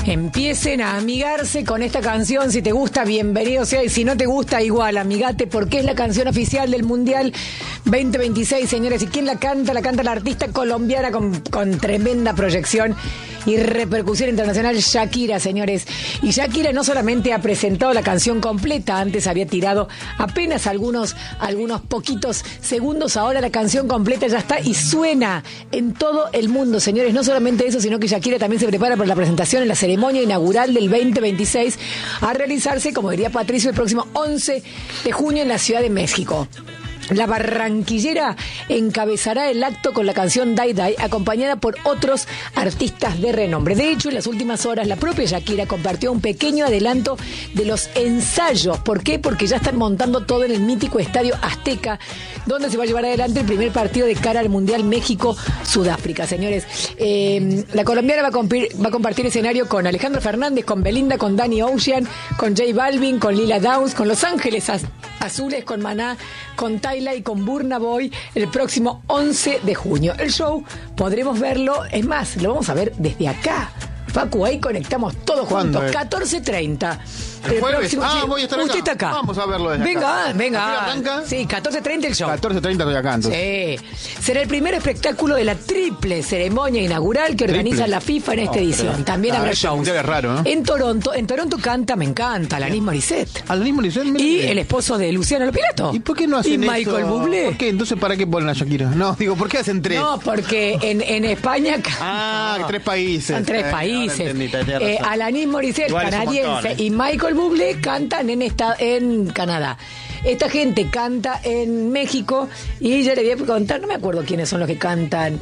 Empiecen a amigarse con esta canción. Si te gusta, bienvenido sea. Y si no te gusta, igual, amigate, porque es la canción oficial del Mundial 2026, señores. ¿Y quién la canta? La canta la artista colombiana con tremenda proyección y repercusión internacional, Shakira, señores. Y Shakira no solamente ha presentado la canción completa, antes había tirado apenas algunos poquitos segundos, ahora la canción completa ya está y suena en todo el mundo, señores. No solamente eso, sino que Shakira también se prepara para la presentación en la ceremonia inaugural del 2026 a realizarse, como diría Patricio, el próximo 11 de junio en la Ciudad de México. La barranquillera encabezará el acto con la canción Die Die, acompañada por otros artistas de renombre. De hecho, en las últimas horas, la propia Shakira compartió un pequeño adelanto de los ensayos. ¿Por qué? Porque ya están montando todo en el mítico Estadio Azteca, donde se va a llevar adelante el primer partido de cara al Mundial México-Sudáfrica. Señores, la colombiana va a compartir escenario con Alejandro Fernández, con Belinda, con Danny Ocean, con J Balvin, con Lila Downs, con Los Ángeles Azules, con Maná, con Tyla y con Burna Boy el próximo 11 de junio. El show podremos verlo, es más, lo vamos a ver desde acá. Facu, ahí conectamos todos juntos. 14:30. ¿El jueves? Próximo, voy a estar acá. Usted está acá. Vamos a verlo desde acá. Venga. ¿Arranca? Sí, 14:30 el show. 14:30 estoy acá, entonces. Sí. Será el primer espectáculo de la triple ceremonia inaugural que organiza la FIFA en esta edición. También habrá shows. Es raro, ¿no? En Toronto canta, me encanta, Alanis Morissette. ¿Alanis Morissette? Y el esposo de Luciano Lopilato. ¿Y por qué no hacen eso? Y Michael Bublé. ¿Por qué? Entonces, ¿para qué ponen a Shakira? No, digo, ¿por qué hacen tres? No, porque en España... tres países. Son tres países. Alanis Morissette, igual canadiense, y Michael Bublé cantan en Canadá. Esta gente canta en México y yo le voy a contar, no me acuerdo quiénes son los que cantan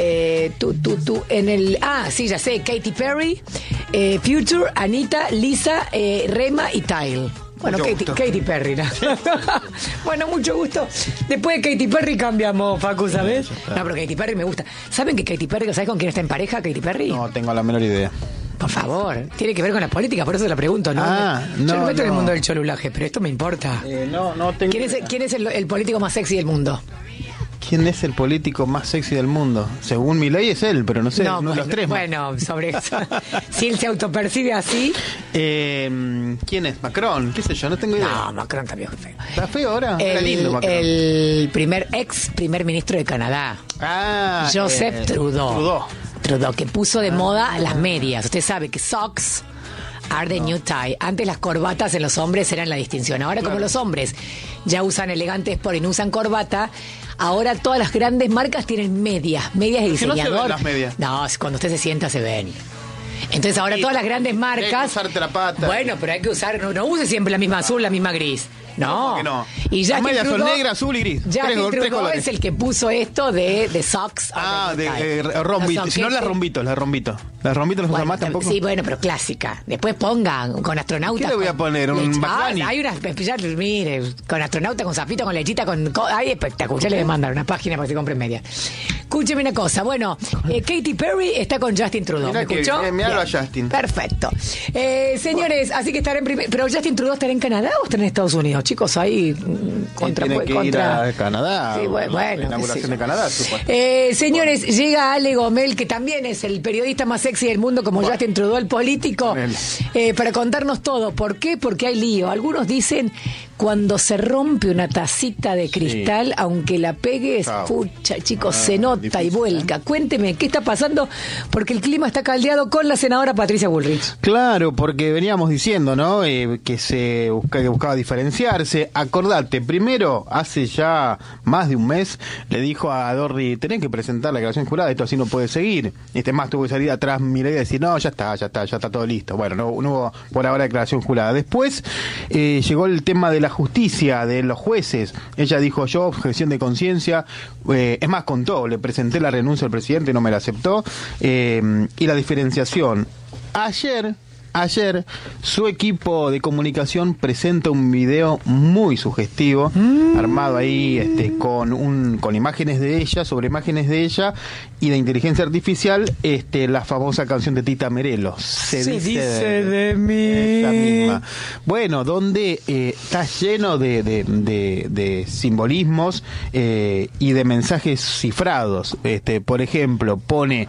en el... sí, ya sé, Katy Perry, Future, Anita, Lisa, Rema y Tile. Bueno, Katy Perry, ¿no? Bueno, mucho gusto. Después de Katy Perry cambiamos, Facu, ¿sabes? No, pero Katy Perry me gusta. ¿Saben que Katy Perry, ¿sabes con quién está en pareja, Katy Perry? No tengo la menor idea. Por favor, tiene que ver con la política, por eso se la pregunto, ¿no? Yo no meto en el mundo del cholulaje, pero esto me importa. No tengo... ¿Quién es el político más sexy del mundo? ¿Quién es el político más sexy del mundo? Según mi ley es él, pero no sé, uno de los tres. Bueno, sobre eso. Si él se autopercibe así. ¿Quién es? ¿Macron? ¿Qué sé yo? No tengo idea. No, Macron está viejo feo. ¿Está feo ahora? Era lindo Macron. El primer ministro de Canadá. Joseph Trudeau, que puso de moda las medias. Usted sabe que socks are the new tie. Antes las corbatas en los hombres eran la distinción. Ahora, como los hombres ya usan elegantes por y no usan corbata, ahora todas las grandes marcas tienen medias de diseñador. ¿No se ven las medias? No, cuando usted se sienta se ven. Entonces ahora todas las grandes marcas... Hay que usarte la pata. Bueno, pero hay que usar... No use siempre la misma azul, la misma gris. No. ¿Por qué no? Y las medias son negra, azul y gris. Justin Trudeau es el que puso esto de socks. Rombitos. Si no, las rombitos. Las rombitos no usan más tampoco. Sí, bueno, pero clásica. Después pongan con astronautas. ¿Qué le voy a poner? ¿Un Bacani? Hay unas... Mire, con astronauta, con zafito, con lechita, hay espectáculo. Ya le voy a mandar una página para que se compren medias. Escúcheme una cosa. Bueno, Katy Perry está con Justin Trudeau. ¿Me escuchó? Míralo a Justin. Perfecto. Señores, así que estará en primer... ¿Pero Justin Trudeau estará en Canadá o estará en Estados Unidos? Chicos, ahí tiene que ir a Canadá. Sí, bueno, inauguración de Canadá, supuesto. Señores, llega Ale Gomel, que también es el periodista más sexy del mundo, como Justin Trudeau, el político, para contarnos todo. ¿Por qué? Porque hay lío. Algunos dicen cuando se rompe una tacita de cristal, aunque la pegues, pucha, chicos, se nota difícil, y vuelca. Cuénteme, ¿qué está pasando? Porque el clima está caldeado con la senadora Patricia Bullrich. Claro, porque veníamos diciendo, ¿no? Que buscaba diferenciarse. Acordate, primero, hace ya más de un mes, le dijo a Dorri, tenés que presentar la declaración jurada, esto así no puede seguir. Más tuvo que salir atrás, Milei, y decir, no, ya está todo listo. Bueno, no hubo por ahora declaración jurada. Después llegó el tema de la justicia, de los jueces. Ella dijo, yo, objeción de conciencia, es más, contó, le presenté la renuncia al presidente, no me la aceptó, y la diferenciación. Ayer ayer su equipo de comunicación presenta un video muy sugestivo, armado ahí con imágenes de ella, sobre imágenes de ella y de inteligencia artificial, la famosa canción de Tita Merelo, Se dice de mí. Esa misma. Bueno, donde está lleno de simbolismos y de mensajes cifrados. Por ejemplo, pone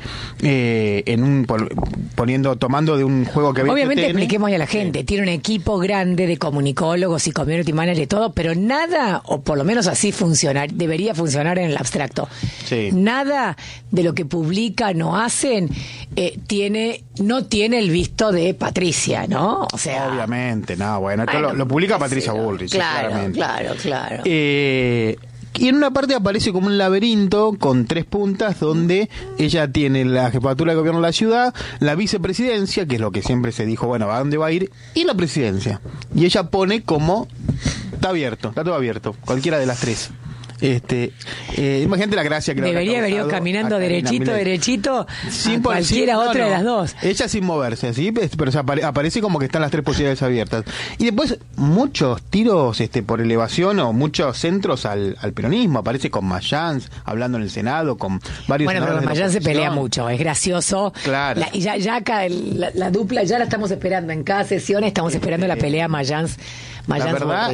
tomando de un juego que había. Obviamente expliquemos a la gente, tiene un equipo grande de comunicólogos y community managers y todo, pero nada, o por lo menos así debería funcionar en el abstracto. Sí. Nada de lo que publican o hacen no tiene el visto de Patricia, ¿no? O sea, obviamente, no, bueno, esto lo publica Patricia Bullrich, claramente. Claro. Y en una parte aparece como un laberinto con 3 puntas donde ella tiene la jefatura de gobierno de la ciudad, la vicepresidencia, que es lo que siempre se dijo, bueno, ¿a dónde va a ir? Y la presidencia. Y ella pone como está todo abierto, cualquiera de las 3. Imagínate la gracia que debería haber ido caminando derechito sin cualquiera otra de las dos. Ella sin moverse, ¿sí? Pero aparece como que están las 3 posibilidades abiertas. Y después muchos tiros por elevación o muchos centros al peronismo. Aparece con Mayans hablando en el Senado, con varios. Bueno, pero Mayans se pelea mucho, es gracioso. Claro. Y ya acá la dupla ya la estamos esperando en cada sesión, estamos esperando la pelea Mayans. La verdad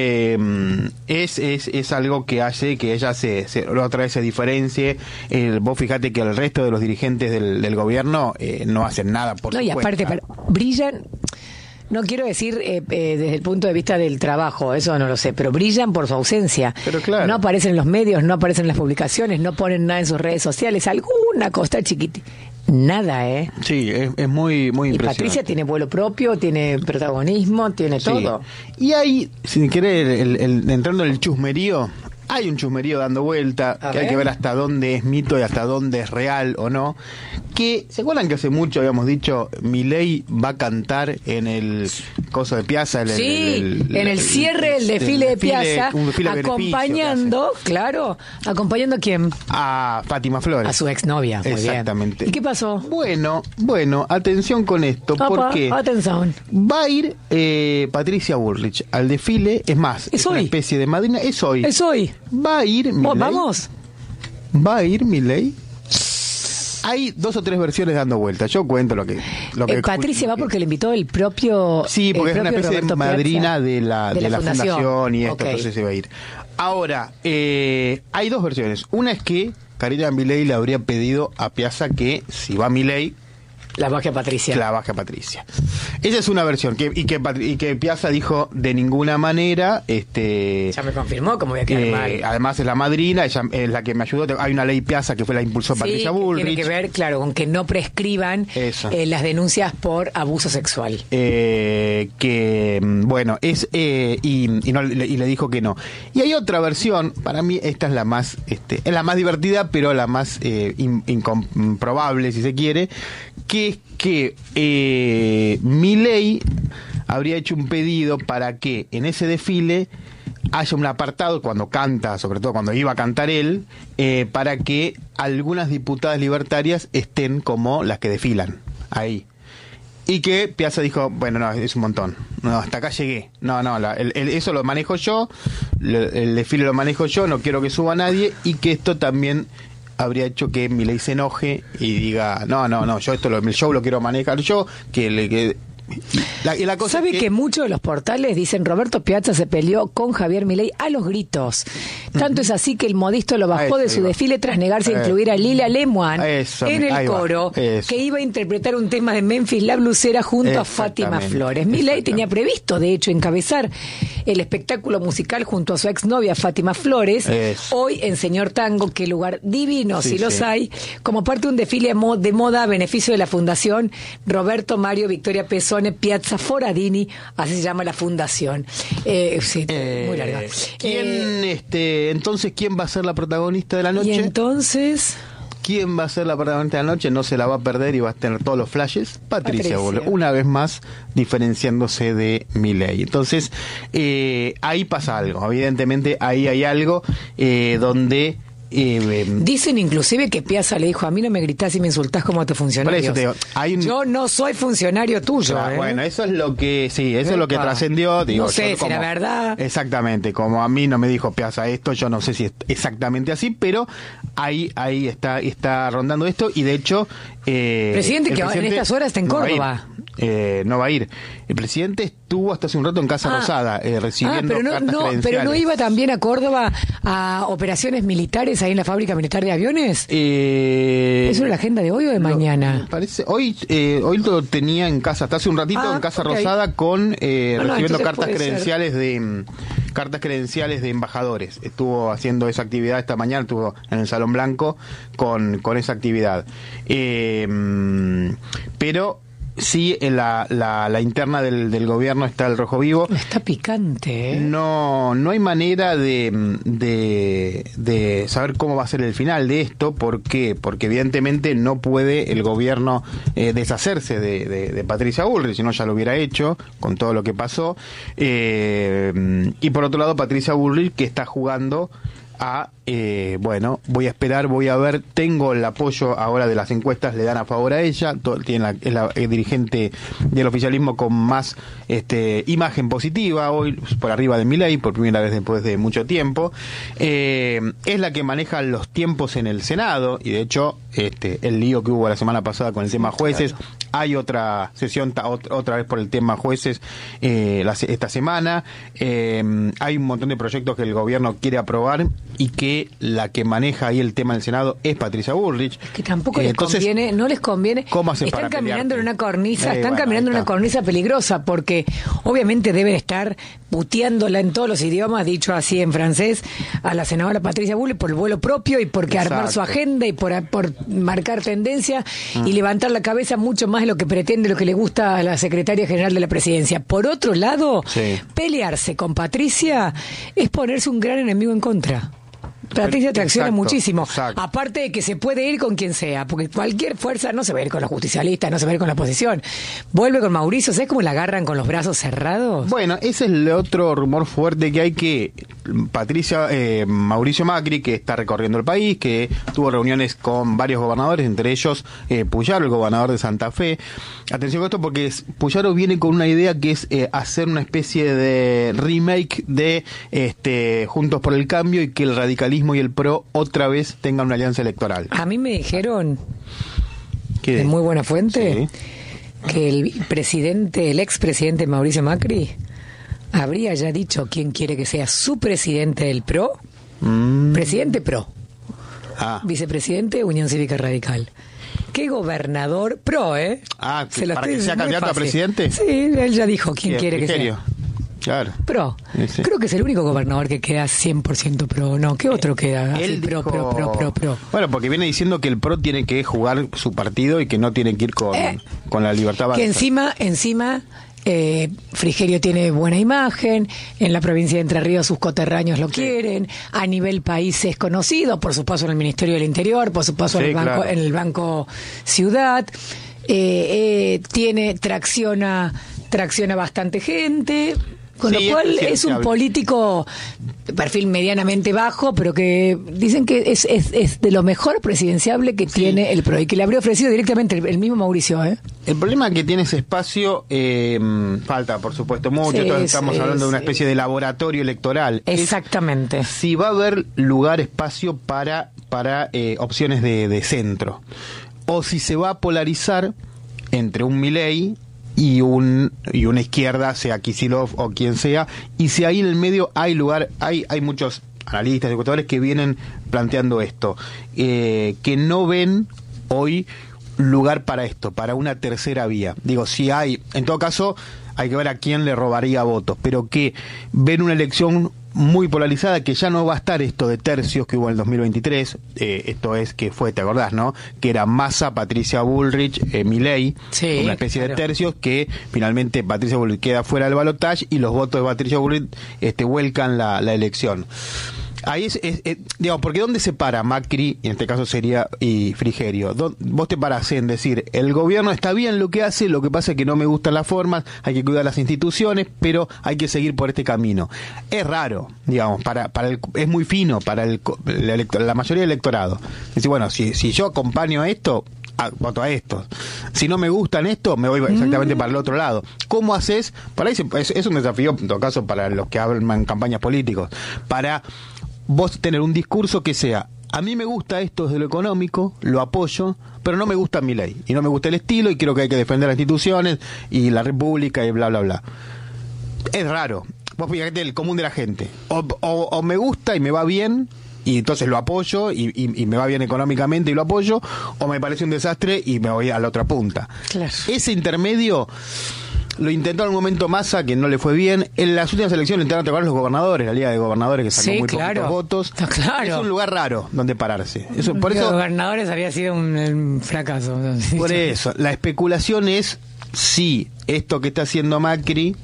es algo que hace que ella otra vez se diferencie. Vos fijate que el resto de los dirigentes del gobierno no hacen nada por su y aparte brillan. No quiero decir desde el punto de vista del trabajo, eso no lo sé, pero brillan por su ausencia. Pero claro. No aparecen en los medios, no aparecen en las publicaciones, no ponen nada en sus redes sociales, alguna cosa chiquita. Nada, Sí, es muy impresionante. Y Patricia tiene vuelo propio, tiene protagonismo, tiene todo. Y ahí, sin querer, entrando en el chusmerío, hay un chusmerío dando vuelta, que hay que ver hasta dónde es mito y hasta dónde es real o no. Que, ¿se acuerdan que hace mucho habíamos dicho Milei va a cantar en el coso de Piazza? En el cierre del desfile de Piazza, acompañando ¿a quién? A Fátima Flores. A su exnovia. Exactamente. ¿Y qué pasó? Bueno, atención con esto, porque atención. Va a ir Patricia Bullrich al desfile, es más, es una especie de madrina, es hoy. Va a ir Milei. Vamos. Va a ir Milei. Hay 2 o 3 versiones dando vueltas. Yo cuento lo que Patricia va porque le invitó el propio. Sí, porque es una especie Roberto de madrina Piazza, de la fundación y esto, okay. Entonces se va a ir. Ahora, hay 2 versiones. Una es que Karina Milei le habría pedido a Piazza que si va Milei, la baje a Patricia. Esa es una versión. Que Piazza dijo de ninguna manera. Ya me confirmó cómo voy a quedar mal. Además es la madrina, ella es la que me ayudó. Hay una ley Piazza que fue la impulsó Patricia Bullrich. Tiene que ver, claro, con que no prescriban las denuncias por abuso sexual. Y le dijo que no. Y hay otra versión, para mí esta es la más divertida, pero la más incomprobable, si se quiere, que es que Milei habría hecho un pedido para que en ese desfile haya un apartado cuando canta, sobre todo cuando iba a cantar él, para que algunas diputadas libertarias estén como las que desfilan ahí. Y que Piazza dijo, bueno, no, es un montón. No, hasta acá llegué. Eso lo manejo yo, el desfile lo manejo yo, no quiero que suba nadie, y que esto también habría hecho que Milei se enoje y diga, no, yo el show lo quiero manejar yo, la cosa ¿Sabe que muchos de los portales dicen Roberto Piazza se peleó con Javier Milei a los gritos? Tanto es así que el modisto lo bajó de su desfile tras negarse a incluir a Lila Lemoine en el coro que iba a interpretar un tema de Memphis La Blusera junto a Fátima Flores. Milei tenía previsto, de hecho, encabezar el espectáculo musical junto a su exnovia Fátima Flores, hoy en Señor Tango, qué lugar divino, si los hay, como parte de un desfile de moda a beneficio de la Fundación Roberto Mario Victoria Pesone Piazza Foradini, así se llama la fundación. Muy larga. Entonces, ¿quién va a ser la protagonista de la noche? Y entonces, ¿quién va a ser la protagonista de la noche? No se la va a perder y va a tener todos los flashes. Patricia Bullrich, una vez más diferenciándose de Milei. Entonces, ahí pasa algo. Evidentemente, ahí hay algo donde Dicen inclusive que Piazza le dijo, a mí no me gritás y me insultás como a tus funcionarios. Por eso te digo, yo no soy funcionario tuyo. Bueno, eso es lo que, sí, eso es lo que trascendió. Digo, no sé si era verdad. Exactamente, como a mí no me dijo Piazza esto, yo no sé si es exactamente así, pero ahí está rondando esto, y de hecho... presidente que en estas horas está en Córdoba. No va a ir. El presidente estuvo hasta hace un rato en Casa Rosada recibiendo cartas credenciales. ¿Pero no iba también a Córdoba a operaciones militares ahí en la fábrica militar de aviones? ¿Eso era la agenda de hoy o de mañana? Parece hoy lo tenía en casa, hasta hace un ratito en Casa Rosada con recibiendo cartas credenciales de embajadores. Estuvo haciendo esa actividad esta mañana, estuvo en el Salón Blanco con esa actividad. Pero sí, en la interna del gobierno está el rojo vivo. Está picante, ¿eh? No hay manera de saber cómo va a ser el final de esto. ¿Por qué? Porque evidentemente no puede el gobierno deshacerse de Patricia Bullrich, si no ya lo hubiera hecho con todo lo que pasó. Y por otro lado, Patricia Bullrich, que está jugando bueno, voy a esperar, voy a ver, tengo el apoyo ahora de las encuestas, le dan a favor a ella, es la dirigente del oficialismo con más imagen positiva, hoy por arriba de Milei, por primera vez después de mucho tiempo, es la que maneja los tiempos en el Senado, y de hecho el lío que hubo la semana pasada con el tema jueces, hay otra sesión otra vez por el tema jueces esta semana, hay un montón de proyectos que el gobierno quiere aprobar y que la que maneja ahí el tema del Senado es Patricia Bullrich. Es que tampoco les conviene, no les conviene. ¿Cómo hacen están para caminando pelearte? en una cornisa, en una cornisa peligrosa, porque obviamente deben estar puteándola en todos los idiomas, dicho así en francés, a la senadora Patricia Bullrich por el vuelo propio y porque armar su agenda y por marcar tendencia y levantar la cabeza mucho más de lo que pretende, lo que le gusta a la secretaria general de la presidencia. Por otro lado, pelearse con Patricia es ponerse un gran enemigo en contra. Patricia tracciona muchísimo. Aparte de que se puede ir con quien sea, porque cualquier fuerza no se va a ir con los justicialistas, no se va a ir con la oposición. Vuelve con Mauricio, ¿sabes cómo la agarran con los brazos cerrados? Bueno, ese es el otro rumor fuerte que hay, que Mauricio Macri, que está recorriendo el país, que tuvo reuniones con varios gobernadores, entre ellos Puyaro, el gobernador de Santa Fe. Atención con esto, porque Puyaro viene con una idea que es hacer una especie de remake de Juntos por el Cambio, y que el radicalismo y el PRO otra vez tengan una alianza electoral. A mí me dijeron, de muy buena fuente, que el expresidente Mauricio Macri habría ya dicho quién quiere que sea su presidente del PRO, presidente PRO, vicepresidente Unión Cívica Radical. ¿Qué gobernador PRO, ¿Para que sea candidato a presidente? Sí, él ya dijo quién quiere que sea. Claro. PRO. Sí. Creo que es el único gobernador que queda 100% PRO. No, ¿qué otro queda? Él dijo... pro. Bueno, porque viene diciendo que el PRO tiene que jugar su partido y que no tiene que ir con la libertad avanza. Que encima Frigerio tiene buena imagen, en la provincia de Entre Ríos sus coterráneos lo quieren, a nivel país es conocido, por su paso en el Ministerio del Interior, por su paso en el Banco Ciudad, tracciona bastante gente. Con lo cual es un político de perfil medianamente bajo, pero que dicen que es de lo mejor presidenciable que tiene el PRO y que le habría ofrecido directamente el mismo Mauricio. El problema es que tiene ese espacio, falta por supuesto mucho, estamos hablando de una especie de laboratorio electoral. Exactamente. Si va a haber espacio para opciones de centro, o si se va a polarizar entre un Milei y una izquierda, sea Kicillof o quien sea, y si ahí en el medio hay lugar, hay muchos analistas y ejecutores que vienen planteando esto, que no ven hoy lugar para esto, para una tercera vía. Digo, si hay, en todo caso, hay que ver a quién le robaría votos, pero que ven una elección muy polarizada, que ya no va a estar esto de tercios que hubo en el 2023, esto es que fue, ¿te acordás, no? Que era Massa, Patricia Bullrich, Milei, una especie de tercios, que finalmente Patricia Bullrich queda fuera del balotaje y los votos de Patricia Bullrich vuelcan la elección. ahí digamos, porque ¿dónde se para Macri, en este caso sería y Frigerio? Vos te parás en decir, el gobierno está bien lo que hace, lo que pasa es que no me gustan las formas, hay que cuidar las instituciones, pero hay que seguir por este camino. Es raro, digamos, es muy fino para la mayoría del electorado. Es decir, bueno, si yo acompaño a esto, voto a esto. Si no me gustan esto, me voy exactamente para el otro lado. ¿Cómo haces? Por ahí es un desafío, en todo caso, para los que hablan en campañas políticos, para vos tener un discurso que sea: a mí me gusta esto desde lo económico, lo apoyo, pero no me gusta Milei, y no me gusta el estilo, y creo que hay que defender las instituciones, y la república, y bla, bla, bla. Es raro. Vos fíjate el común de la gente. O me gusta y me va bien, y entonces lo apoyo, y me va bien económicamente y lo apoyo, o me parece un desastre y me voy a la otra punta. Claro. Ese intermedio lo intentó en un momento Massa, que no le fue bien. En las últimas elecciones intentaron tocar los gobernadores, la Liga de Gobernadores, que sacó muy poquitos votos. No, claro. Es un lugar raro donde pararse. Por eso, gobernadores había sido un fracaso. Por eso, la especulación es si esto que está haciendo Macri,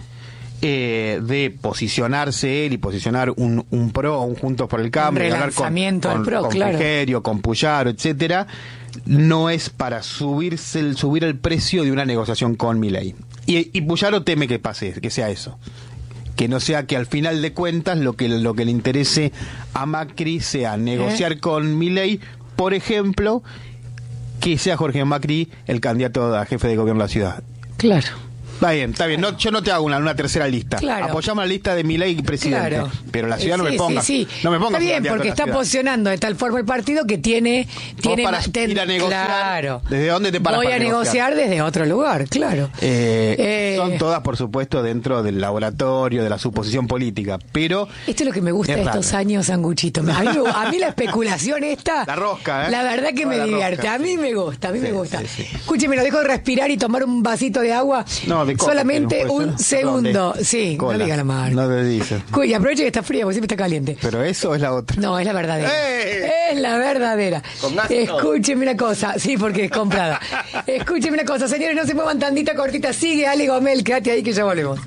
de posicionarse él y posicionar un PRO, un Juntos por el Cambio, hablar con Frigerio, con Puyaro, etcétera, no es para subir el precio de una negociación con Milei. Y Puyaro teme que pase, que sea eso, que no sea que al final de cuentas lo que le interese a Macri sea negociar con Milei, por ejemplo, que sea Jorge Macri el candidato a jefe de gobierno de la ciudad. Claro. Está bien. No, yo no te hago una tercera lista. Claro. Apoyamos la lista de Milei presidente. Claro. Pero la ciudad no me ponga. No me ponga. Está bien, porque está posicionando de tal forma el partido que tiene para ir a negociar. Claro. ¿Desde dónde te paras? Voy a negociar desde otro lugar, claro. Son todas, por supuesto, dentro del laboratorio, de la suposición política. Pero esto es lo que me gusta de estos años, Sanguchito. A mí la especulación esta. La rosca, La verdad que me divierte. A mí me gusta, Sí. Escúcheme, lo dejo de respirar y tomar un vasito de agua. No, solamente un segundo. Sí, no diga la marca. No te dice. Y aproveche que está fría, porque siempre está caliente. Pero eso es la otra. No, es la verdadera. Es la verdadera. Escúcheme una cosa. Sí, porque es comprada. Escúcheme una cosa, señores, no se muevan, tandita cortita. Sigue Ale Gomel, quédate ahí que ya volvemos.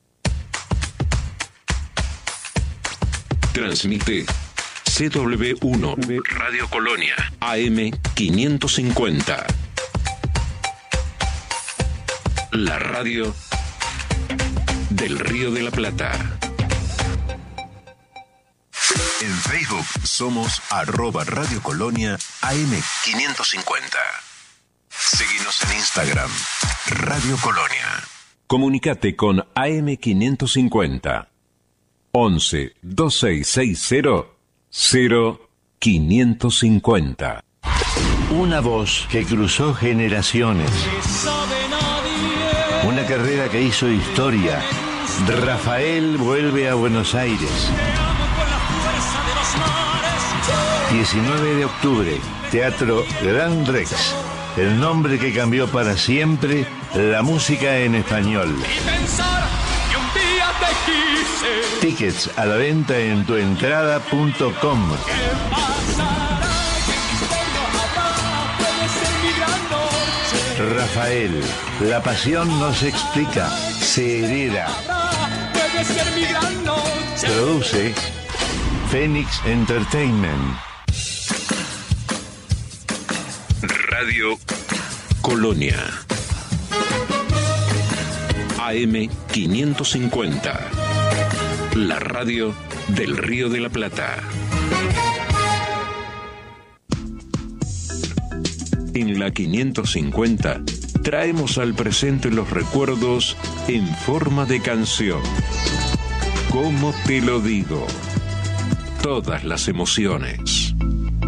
Transmite CW1 Radio Colonia AM 550. La radio del Río de la Plata. En Facebook somos @Radio Colonia AM 550. Seguinos en Instagram, Radio Colonia. Comunicate con AM 550 11 2660 0550. Una voz que cruzó generaciones. Una carrera que hizo historia. Rafael vuelve a Buenos Aires. 19 de octubre, Teatro Gran Rex. El nombre que cambió para siempre la música en español. Tickets a la venta en tuentrada.com. Rafael, la pasión no se explica, se hereda. Produce Phoenix Entertainment. Radio Colonia AM 550. La radio del Río de la Plata. En la 550 traemos al presente los recuerdos en forma de canción. ¿Cómo te lo digo? Todas las emociones.